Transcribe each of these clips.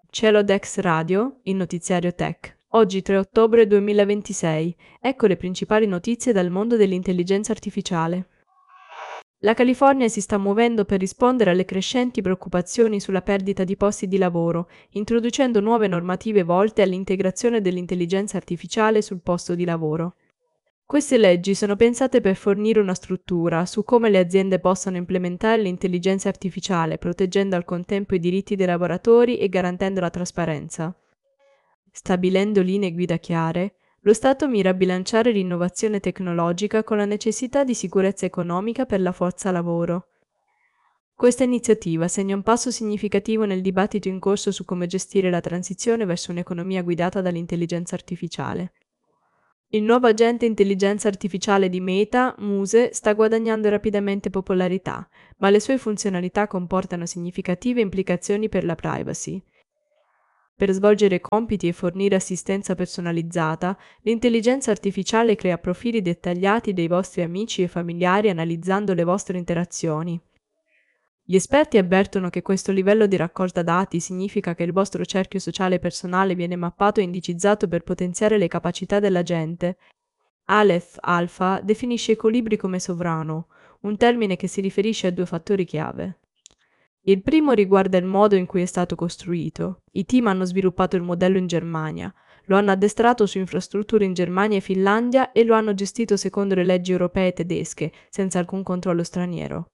Celodex Radio, il notiziario tech. Oggi 3 ottobre 2026. Ecco le principali notizie dal mondo dell'intelligenza artificiale. La California si sta muovendo per rispondere alle crescenti preoccupazioni sulla perdita di posti di lavoro, introducendo nuove normative volte all'integrazione dell'intelligenza artificiale sul posto di lavoro. Queste leggi sono pensate per fornire una struttura su come le aziende possano implementare l'intelligenza artificiale, proteggendo al contempo i diritti dei lavoratori e garantendo la trasparenza. Stabilendo linee guida chiare, lo Stato mira a bilanciare l'innovazione tecnologica con la necessità di sicurezza economica per la forza lavoro. Questa iniziativa segna un passo significativo nel dibattito in corso su come gestire la transizione verso un'economia guidata dall'intelligenza artificiale. Il nuovo agente intelligenza artificiale di Meta, Muse, sta guadagnando rapidamente popolarità, ma le sue funzionalità comportano significative implicazioni per la privacy. Per svolgere compiti e fornire assistenza personalizzata, l'intelligenza artificiale crea profili dettagliati dei vostri amici e familiari analizzando le vostre interazioni. Gli esperti avvertono che questo livello di raccolta dati significa che il vostro cerchio sociale personale viene mappato e indicizzato per potenziare le capacità dell'agente. Aleph Alpha definisce i colibri come sovrano, un termine che si riferisce a due fattori chiave. Il primo riguarda il modo in cui è stato costruito. I team hanno sviluppato il modello in Germania, lo hanno addestrato su infrastrutture in Germania e Finlandia e lo hanno gestito secondo le leggi europee e tedesche, senza alcun controllo straniero.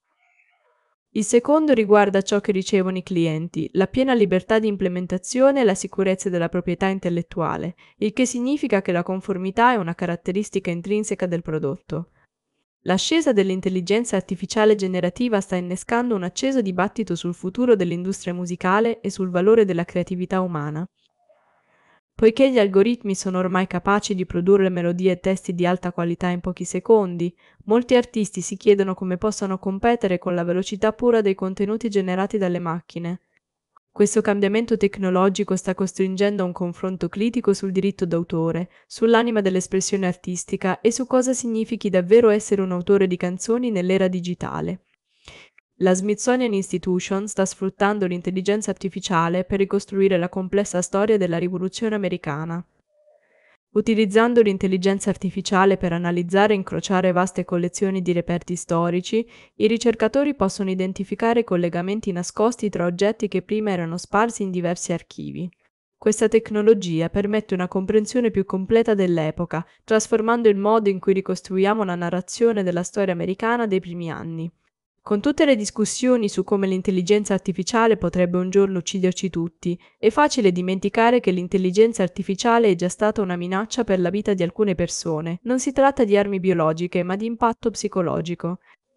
Il secondo riguarda ciò che ricevono i clienti, la piena libertà di implementazione e la sicurezza della proprietà intellettuale, il che significa che la conformità è una caratteristica intrinseca del prodotto. L'ascesa dell'intelligenza artificiale generativa sta innescando un acceso dibattito sul futuro dell'industria musicale e sul valore della creatività umana. Poiché gli algoritmi sono ormai capaci di produrre melodie e testi di alta qualità in pochi secondi, molti artisti si chiedono come possano competere con la velocità pura dei contenuti generati dalle macchine. Questo cambiamento tecnologico sta costringendo a un confronto critico sul diritto d'autore, sull'anima dell'espressione artistica e su cosa significhi davvero essere un autore di canzoni nell'era digitale. La Smithsonian Institution sta sfruttando l'intelligenza artificiale per ricostruire la complessa storia della rivoluzione americana. Utilizzando l'intelligenza artificiale per analizzare e incrociare vaste collezioni di reperti storici, i ricercatori possono identificare collegamenti nascosti tra oggetti che prima erano sparsi in diversi archivi. Questa tecnologia permette una comprensione più completa dell'epoca, trasformando il modo in cui ricostruiamo la narrazione della storia americana dei primi anni. Con tutte le discussioni su come l'intelligenza artificiale potrebbe un giorno ucciderci tutti, è facile dimenticare che l'intelligenza artificiale è già stata una minaccia per la vita di alcune persone. Non si tratta di armi biologiche, ma di impatto psicologico.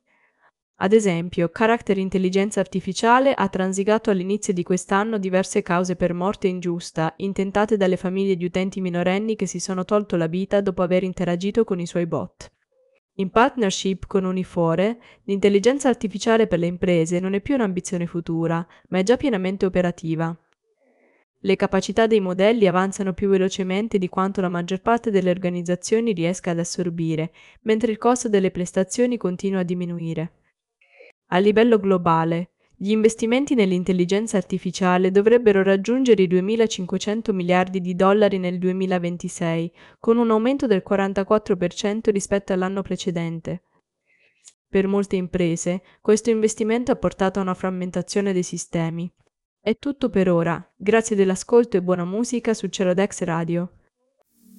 Ad esempio, Character Intelligenza Artificiale ha transigato all'inizio di quest'anno diverse cause per morte ingiusta, intentate dalle famiglie di utenti minorenni che si sono tolto la vita dopo aver interagito con i suoi bot. In partnership con Unifore, l'intelligenza artificiale per le imprese non è più un'ambizione futura, ma è già pienamente operativa. Le capacità dei modelli avanzano più velocemente di quanto la maggior parte delle organizzazioni riesca ad assorbire, mentre il costo delle prestazioni continua a diminuire. A livello globale, gli investimenti nell'intelligenza artificiale dovrebbero raggiungere i 2.500 miliardi di dollari nel 2026, con un aumento del 44% rispetto all'anno precedente. Per molte imprese, questo investimento ha portato a una frammentazione dei sistemi. È tutto per ora, grazie dell'ascolto e buona musica su Celodex Radio.